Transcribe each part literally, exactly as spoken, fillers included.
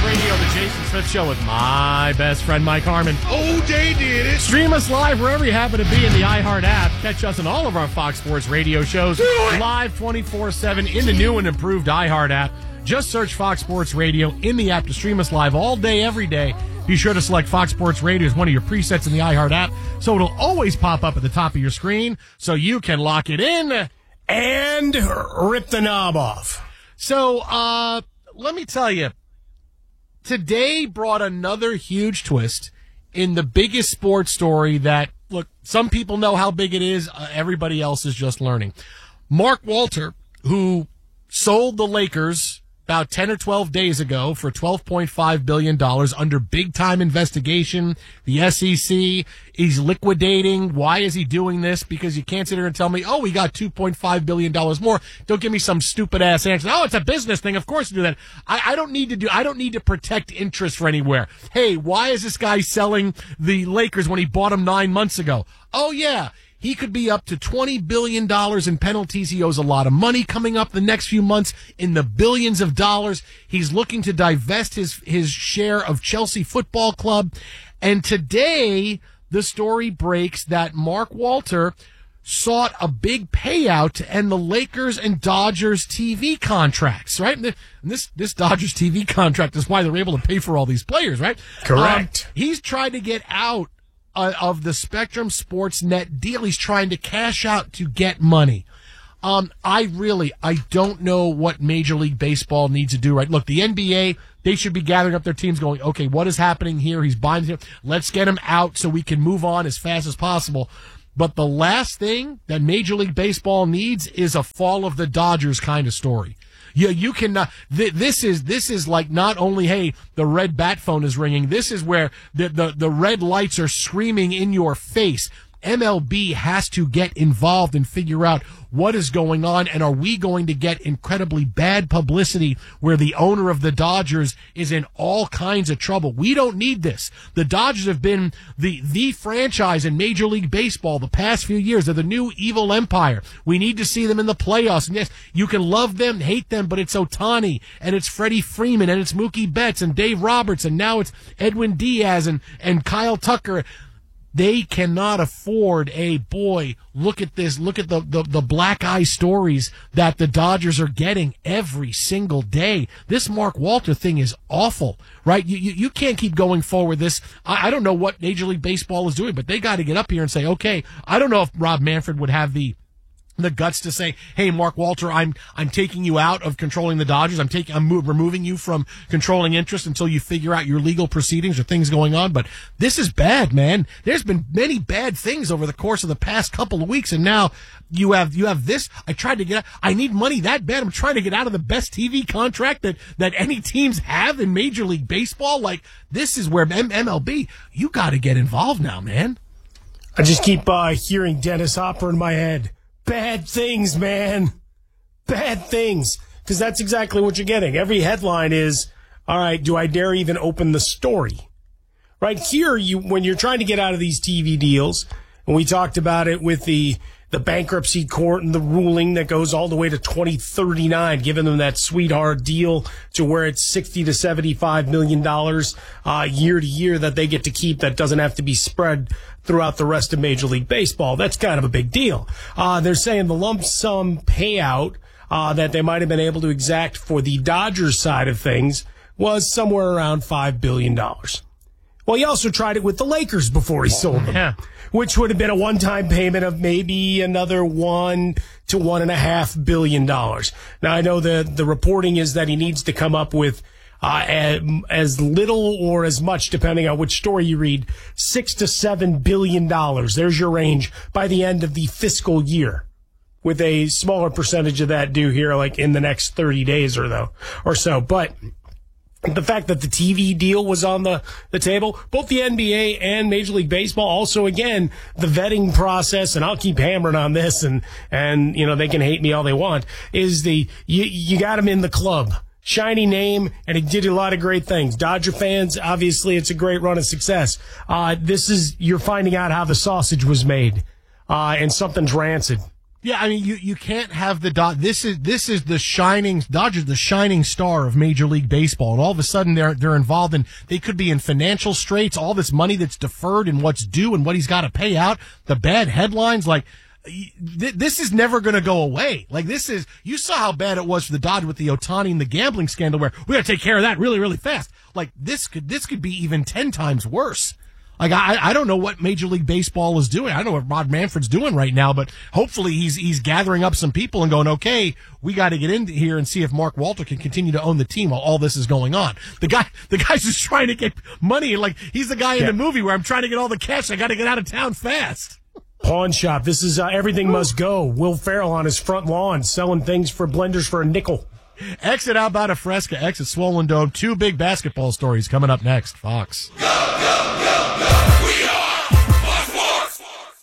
Radio, the Jason Smith Show with my best friend, Mike Harmon. Oh, they did it. Stream us live wherever you happen to be in the iHeart app. Catch us on all of our Fox Sports Radio shows live twenty-four seven in the new and improved iHeart app. Just search Fox Sports Radio in the app to stream us live all day, every day. Be sure to select Fox Sports Radio as one of your presets in the iHeart app, so it'll always pop up at the top of your screen, so you can lock it in and rip the knob off. So, uh, let me tell you, today brought another huge twist in the biggest sports story that, look, some people know how big it is. Uh, everybody else is just learning. Mark Walter, who sold the Lakers about ten or twelve days ago for twelve point five billion dollars under big-time investigation. The S E C, he's liquidating. Why is he doing this? Because you can't sit here and tell me, oh, we got two point five billion dollars more. Don't give me some stupid-ass answer. Oh, it's a business thing. Of course you do that. I, I don't need to do, I don't need to protect interest for anywhere. Hey, why is this guy selling the Lakers when he bought them nine months ago? Oh, yeah. He could be up to twenty billion dollars in penalties. He owes a lot of money coming up the next few months in the billions of dollars. He's looking to divest his, his share of Chelsea Football Club. And today, the story breaks that Mark Walter sought a big payout to end the Lakers and Dodgers T V contracts, right? And this, this Dodgers T V contract is why they're able to pay for all these players, right? Correct. Um, he's tried to get out Uh, of the Spectrum Sportsnet deal. He's trying to cash out to get money. Um, I really, I don't know what Major League Baseball needs to do, right? Look, the N B A, they should be gathering up their teams going, okay, what is happening here? He's buying here. Let's get him out so we can move on as fast as possible. But the last thing that Major League Baseball needs is a fall of the Dodgers kind of story. You, you cannot, th- this is, this is like not only, hey, the red bat phone is ringing. This is where the, the, the red lights are screaming in your face. M L B has to get involved and figure out what is going on, and are we going to get incredibly bad publicity where the owner of the Dodgers is in all kinds of trouble? We don't need this. The Dodgers have been the the franchise in Major League Baseball the past few years. They're the new evil empire. We need to see them in the playoffs. And yes, you can love them, hate them, but it's Ohtani, and it's Freddie Freeman, and it's Mookie Betts, and Dave Roberts, and now it's Edwin Diaz, and, and Kyle Tucker. They cannot afford a, boy, look at this, look at the, the, the black eye stories that the Dodgers are getting every single day. This Mark Walter thing is awful, right? You, you, you can't keep going forward this. I, I don't know what Major League Baseball is doing, but they got to get up here and say, okay, I don't know if Rob Manfred would have the the guts to say, hey, Mark Walter, I'm I'm taking you out of controlling the Dodgers. I'm taking I'm move, removing you from controlling interest until you figure out your legal proceedings or things going on. But this is bad, man. There's been many bad things over the course of the past couple of weeks, and now you have you have this. I tried to get out. I need money that bad. I'm trying to get out of the best T V contract that that any teams have in Major League Baseball. Like, this is where M- MLB, you got to get involved now, man. I just keep uh, hearing Dennis Hopper in my head. Bad things, man. Bad things. Because that's exactly what you're getting. Every headline is, all right, do I dare even open the story? Right here, you when you're trying to get out of these T V deals, and we talked about it with the the bankruptcy court and the ruling that goes all the way to twenty thirty-nine, giving them that sweetheart deal to where it's sixty to seventy-five million dollars uh, year to year that they get to keep, that doesn't have to be spread throughout the rest of Major League Baseball. That's kind of a big deal. Uh, they're saying the lump sum payout uh, that they might have been able to exact for the Dodgers side of things was somewhere around five billion dollars. Well, he also tried it with the Lakers before he sold them, yeah. which would have been a one-time payment of maybe another one to one and a half billion dollars. Now, I know the the reporting is that he needs to come up with uh, as, as little or as much, depending on which story you read, six to seven billion dollars. There's your range by the end of the fiscal year, with a smaller percentage of that due here, like in the next thirty days or though or so. But the fact that the T V deal was on the, the table, both the N B A and Major League Baseball, also, again, the vetting process, and I'll keep hammering on this, and, and you know, they can hate me all they want, is the, you, you got him in the club. Shiny name, and he did a lot of great things. Dodger fans, obviously, it's a great run of success. Uh, this is, you're finding out how the sausage was made, uh, and something's rancid. Yeah, I mean, you, you can't have the Dod. This is this is the shining Dodgers, the shining star of Major League Baseball, and all of a sudden they're they're involved in. They could be in financial straits. All this money that's deferred and what's due and what he's got to pay out. The bad headlines, like th- this is never going to go away. Like this is. You saw how bad it was for the Dodgers with the Ohtani and the gambling scandal, where we got to take care of that really really fast. Like this could this could be even ten times worse. Like, I, I don't know what Major League Baseball is doing. I don't know what Rob Manfred's doing right now, but hopefully he's he's gathering up some people and going, okay, we got to get in here and see if Mark Walter can continue to own the team while all this is going on. The guy, the guy's just trying to get money. Like, he's the guy in yeah. the movie where I'm trying to get all the cash. I got to get out of town fast. Pawn shop. This is uh, Everything Must Go. Will Ferrell on his front lawn selling things for blenders for a nickel. Exit Outbound of Fresca, exit Swollen Dome. Two big basketball stories coming up next. Fox. Go, go, go, go. We are Fox.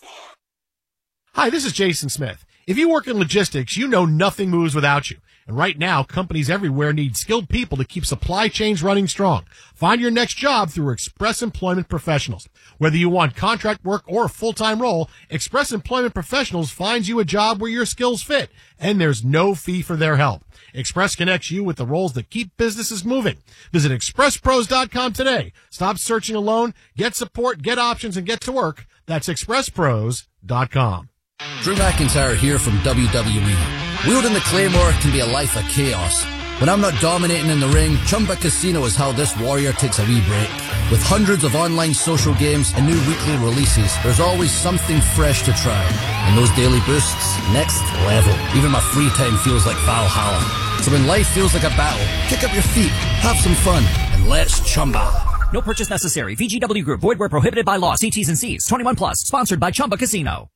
Hi, this is Jason Smith. If you work in logistics, you know nothing moves without you. And right now, companies everywhere need skilled people to keep supply chains running strong. Find your next job through Express Employment Professionals. Whether you want contract work or a full-time role, Express Employment Professionals finds you a job where your skills fit, and there's no fee for their help. Express connects you with the roles that keep businesses moving. Visit express pros dot com today. Stop searching alone. Get support, get options, and get to work. That's express pros dot com. Drew McIntyre here from W W E. Wielding the Claymore can be a life of chaos. When I'm not dominating in the ring, Chumba Casino is how this warrior takes a wee break. With hundreds of online social games and new weekly releases, there's always something fresh to try. And those daily boosts, next level. Even my free time feels like Valhalla. So when life feels like a battle, kick up your feet, have some fun, and let's Chumba. No purchase necessary. V G W Group. Void where prohibited by law. See T's and C's. twenty-one plus. Sponsored by Chumba Casino.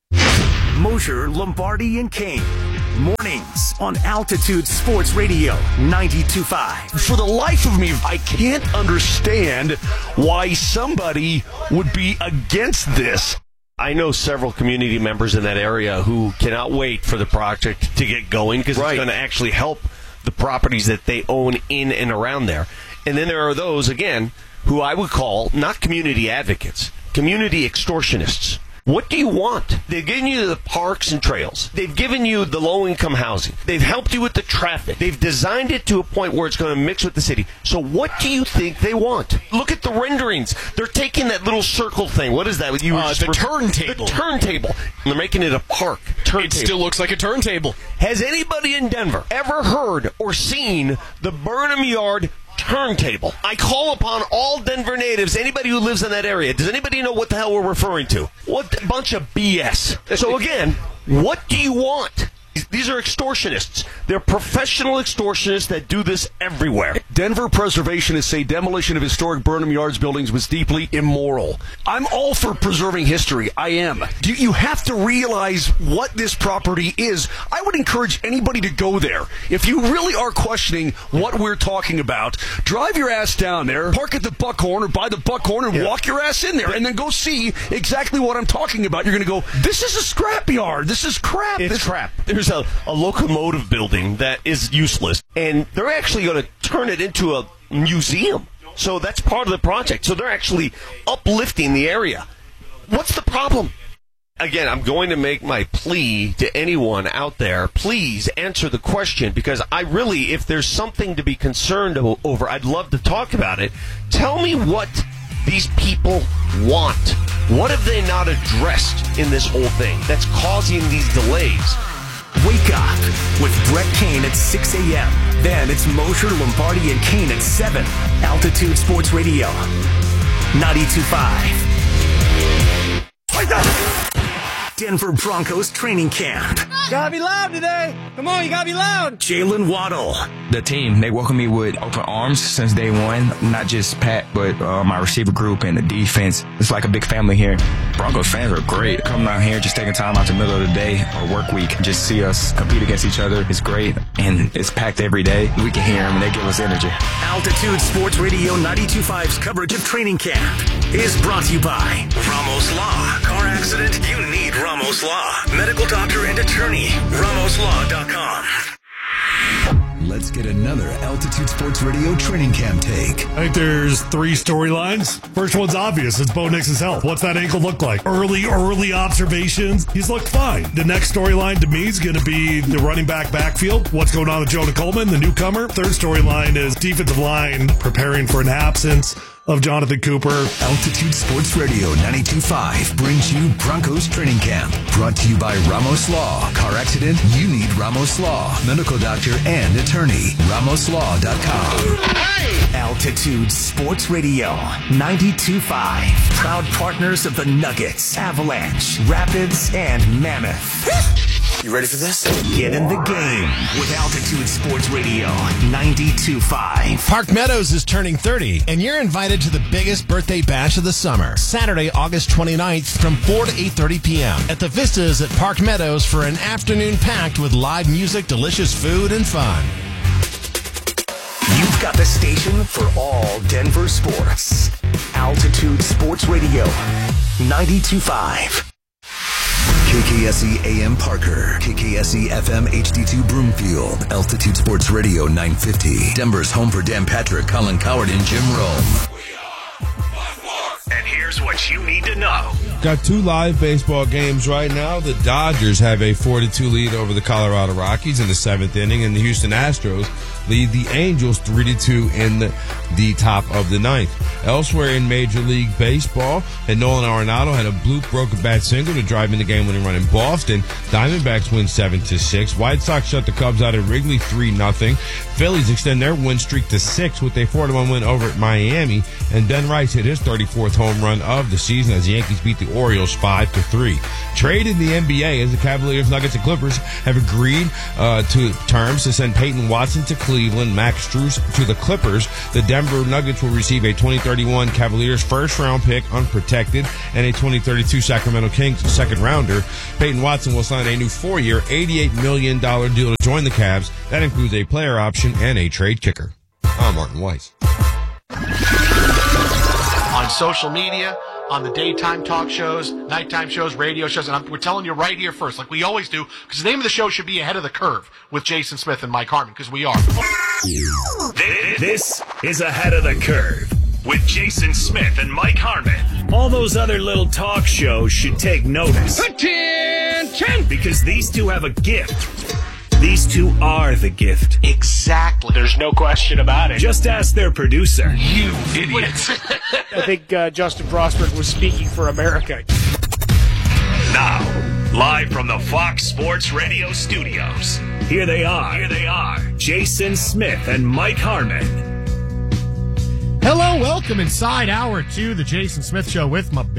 Mosher, Lombardi, and Kane. Mornings on Altitude Sports Radio ninety-two point five. For the life of me, I can't understand why somebody would be against this. I know several community members in that area who cannot wait for the project to get going because right. it's going to actually help the properties that they own in and around there. And then there are those, again, who I would call not community advocates, community extortionists. What do you want? They've given you the parks and trails. They've given you the low-income housing. They've helped you with the traffic. They've designed it to a point where it's going to mix with the city. So what do you think they want? Look at the renderings. They're taking that little circle thing. What is that? You uh, the re- turntable. The turntable. And they're making it a park. Turntable. It still looks like a turntable. Has anybody in Denver ever heard or seen the Burnham Yard turntable? I call upon all Denver natives, anybody who lives in that area. Does anybody know what the hell we're referring to? What bunch of B S. So again, what do you want? These are extortionists. They're professional extortionists that do this everywhere. Denver preservationists say demolition of historic Burnham Yards buildings was deeply immoral. I'm all for preserving history. I am. You, you have to realize what this property is. I would encourage anybody to go there. If you really are questioning what we're talking about, drive your ass down there, park at the Buckhorn or by the Buckhorn and yeah. walk your ass in there and then go see exactly what I'm talking about. You're going to go, this is a scrapyard. This is crap. It's this crap. There's a, a locomotive building that is useless, and they're actually going to turn it into a museum. So that's part of the project. So they're actually uplifting the area. What's the problem? Again, I'm going to make my plea to anyone out there. Please answer the question, because I really, if there's something to be concerned over, I'd love to talk about it. Tell me what these people want. What have they not addressed in this whole thing that's causing these delays? Wake up with Brett Kane at six a.m. Then it's Mosher, Lombardi, and Kane at seven. Altitude Sports Radio ninety-two point five. Denver Broncos training camp. Gotta be loud today. Come on, you gotta be loud. Jalen Waddle. The team, they welcome me with open arms since day one. Not just Pat, but uh, my receiver group and the defense. It's like a big family here. Broncos fans are great. Coming out here, just taking time out the middle of the day or work week, just see us compete against each other. It's great, and it's packed every day. We can hear them, and they give us energy. Altitude Sports Radio ninety-two point five's coverage of training camp is brought to you by Ramos Law. Car accident? You need Ramos Law. Medical doctor and attorney. Ramos Law dot com. Let's get another Altitude Sports Radio training camp take. I think there's three storylines. First one's obvious. It's Bo Nix's health. What's that ankle look like? Early, early observations. He's looked fine. The next storyline to me is going to be the running back backfield. What's going on with Jonah Coleman, the newcomer? Third storyline is defensive line preparing for an absence of Jonathan Cooper. Altitude Sports Radio ninety-two point five brings you Broncos Training Camp. Brought to you by Ramos Law. Car accident? You need Ramos Law. Medical doctor and attorney. Ramos Law dot com. Altitude Sports Radio ninety-two point five. Proud partners of the Nuggets, Avalanche, Rapids, and Mammoth. You ready for this? Get in the game with Altitude Sports Radio ninety-two point five. Park Meadows is turning thirty, and you're invited to the biggest birthday bash of the summer. Saturday, August twenty-ninth from four to eight thirty p.m. at the Vistas at Park Meadows for an afternoon packed with live music, delicious food, and fun. You've got the station for all Denver sports. Altitude Sports Radio ninety-two point five. K K S E A M Parker, K K S E F M H D two Broomfield, Altitude Sports Radio nine fifty, Denver's home for Dan Patrick, Colin Coward, and Jim Rome. And here's what you need to know. Got two live baseball games right now. The Dodgers have a four to two lead over the Colorado Rockies in the seventh inning, and the Houston Astros lead the Angels three to two in the, the top of the ninth. Elsewhere in Major League Baseball, and Nolan Arenado had a bloop, broke a bat single to drive in the game-winning run in Boston. Diamondbacks win seven to six. White Sox shut the Cubs out at Wrigley three nothing. Phillies extend their win streak to six with a four to one win over at Miami, and Ben Rice hit his thirty-fourth home run of the season as the Yankees beat the Orioles five to three. Trade in the N B A as the Cavaliers, Nuggets, and Clippers have agreed uh, to terms to send Peyton Watson to Cleveland, Max Strus to the Clippers. The Denver Nuggets will receive a twenty thirty-one Cavaliers first-round pick unprotected and a twenty thirty-two Sacramento Kings second-rounder. Peyton Watson will sign a new four-year, eighty-eight million dollars deal to join the Cavs. That includes a player option and a trade kicker. I'm Martin Weiss. On social media, on the daytime talk shows, nighttime shows, radio shows, and I'm, we're telling you right here first, like we always do, because the name of the show should be Ahead of the Curve with Jason Smith and Mike Harmon, because we are. This is Ahead of the Curve with Jason Smith and Mike Harmon. All those other little talk shows should take notice. Attention! Because these two have a gift. These two are the gift. Exactly. There's no question about it. Just ask their producer. You idiots. I think uh, Justin Frostberg was speaking for America. Now, live from the Fox Sports Radio studios, here they are. Here they are. Jason Smith and Mike Harmon. Hello, welcome inside hour two, the Jason Smith Show with my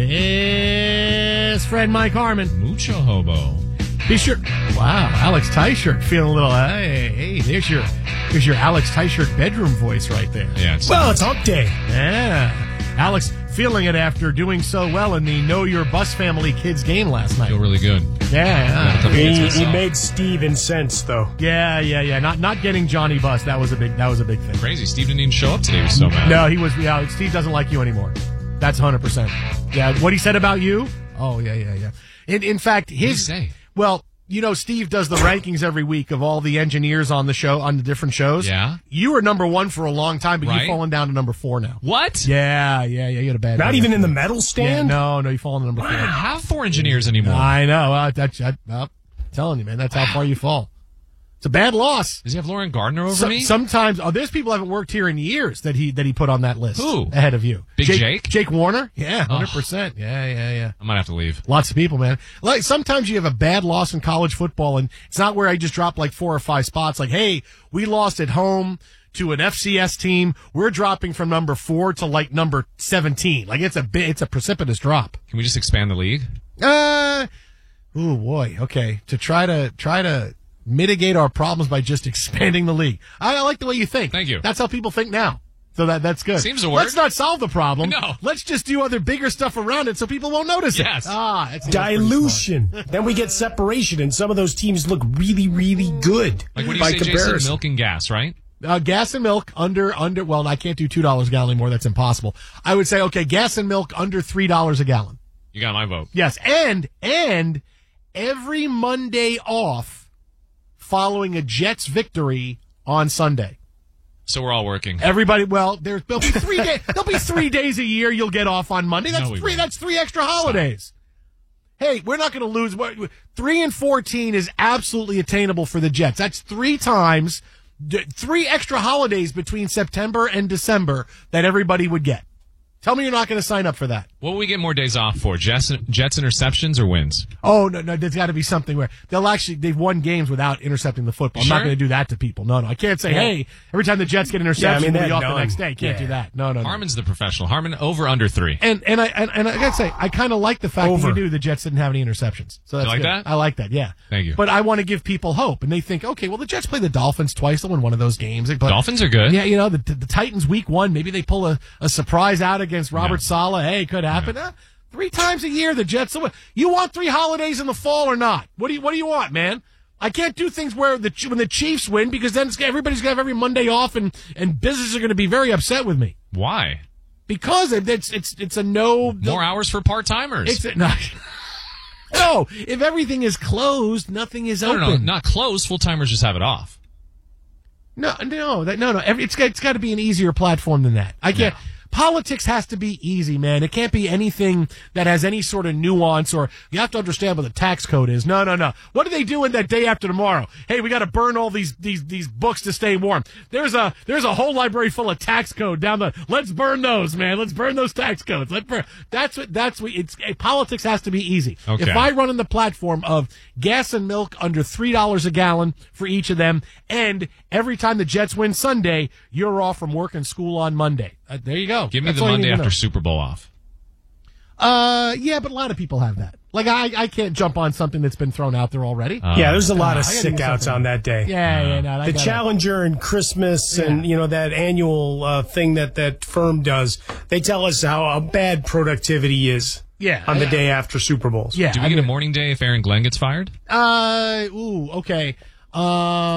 best friend Mike Harmon. Mucho hobo. Be sure. Wow, Alex Tyshirt feeling a little. Hey, hey, there's your, there's your Alex Tyshirt bedroom voice right there. Yeah. It's well, it's hump day. Yeah, Alex feeling it after doing so well in the Know Your Bus Family Kids game last night. Feel really good. Yeah, yeah. He, he made Steve incensed though. Yeah, yeah, yeah. Not not getting Johnny Bus. That was a big. That was a big thing. Crazy. Steve didn't even show up today. He was so mad. No, he was. Yeah, Steve doesn't like you anymore. That's one hundred percent. Yeah, what he said about you? Oh, yeah, yeah, yeah. In in fact, his. What did he say? Well. You know, Steve does the rankings every week of all the engineers on the show, on the different shows. Yeah. You were number one for a long time, but right. you've fallen down to number four now. What? Yeah, yeah, yeah. You had a bad Not day. even in the medal stand? Yeah, no, no, you've fallen to number I four. don't have four engineers anymore. I know. Uh, that's, that, uh, I'm telling you, man, that's how far you fall. It's a bad loss. Does he have Lauren Gardner over so, me? Sometimes, oh, there's people who haven't worked here in years that he that he put on that list. Who? Ahead of you. Big Jake? Jake? Jake Warner? Yeah, one hundred percent. Oh. Yeah, yeah, yeah. I might have to leave. Lots of people, man. Like, sometimes you have a bad loss in college football, and it's not where I just dropped like four or five spots. Like, hey, we lost at home to an F C S team. We're dropping from number four to like number seventeen. Like, it's a bit, it's a precipitous drop. Can we just expand the league? Uh, oh boy. Okay. To try to, try to, mitigate our problems by just expanding the league. I, I like the way you think. Thank you. That's how people think now. So that that's good. Seems to work. Let's not solve the problem. No. Let's just do other bigger stuff around it so people won't notice it. Yes. Ah, that's dilution. Then we get separation, and some of those teams look really, really good. Like what do you by say, comparison. Jason? Milk and gas, right? Uh, gas and milk under under. Well, I can't do two dollars a gallon anymore. That's impossible. I would say okay, gas and milk under three dollars a gallon. You got my vote. Yes, and and every Monday off following a Jets victory on Sunday. So we're all working. Everybody, well, there's there'll be three days. There'll be three days a year you'll get off on Monday. That's No, we three. won't. That's three extra holidays. Hey, we're not going to lose. What- Three and fourteen is absolutely attainable for the Jets. That's three times, d- three extra holidays between September and December that everybody would get. Tell me you're not going to sign up for that. What will we get more days off for? Jets, Jets interceptions or wins? Oh, no, no, there's got to be something where they'll actually, they've won games without intercepting the football. I'm not Sure. going to do that to people. No, no, I can't say, Yeah. hey, every time the Jets get an interception, Yeah, I mean, we'll be they're off the done. next day. Can't Yeah. do that. No, no, no. Harmon's the professional. Harmon over under three. And and I and, and I gotta say, I kind of like the fact Over. that you knew the Jets didn't have any interceptions. So that's You like good. that? I like that. Yeah. Thank you. But I want to give people hope, and they think, okay, well, the Jets play the Dolphins twice. They'll win one of those games. But, Dolphins are good. Yeah, you know, the the Titans week one, maybe they pull a, a surprise out against Robert No. Saleh. Hey, could happen. Uh, three times a year, the Jets. You want three holidays in the fall or not? What do you What do you want, man? I can't do things where the when the Chiefs win because then it's, everybody's gonna have every Monday off, and and businesses are gonna be very upset with me. Why? Because it's it's it's a no More hours for part timers. It's a, no, no. If everything is closed, nothing is No, open. no, no, not close. Full timers just have it off. No, no, that, no, no. Every, it's got, it's got to be an easier platform than that. I can't. No. Politics has to be easy, man. It can't be anything that has any sort of nuance, or you have to understand what the tax code is. No, no, no. What are they doing that day after tomorrow? Hey, we got to burn all these these these books to stay warm. There's a there's a whole library full of tax code down the. Let's burn those, man. Let's burn those tax codes. Let's burn. That's what. That's what. It's eh, politics has to be easy. Okay. If I run on the platform of gas and milk under three dollars a gallon for each of them, and every time the Jets win Sunday, you're off from work and school on Monday. Uh, there you go. Give me That's the all you Monday need to after know. Super Bowl off. Uh, yeah, but a lot of people have that. Like, I, I can't jump on something that's been thrown out there already. Uh, Yeah, there's a lot Uh, of I gotta sick do outs something. on that day. Yeah, yeah, no, I The gotta- Challenger and Christmas and, you know, that annual uh, thing that that firm does, they tell us how, how bad productivity is Yeah, on the I- day after Super Bowls. Yeah, Do we I get mean- a morning day if Aaron Glenn gets fired? Uh, ooh, okay. Uh,